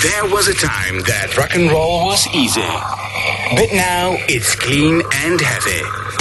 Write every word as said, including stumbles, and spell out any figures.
There was a time that rock and roll was easy, but now it's clean and heavy.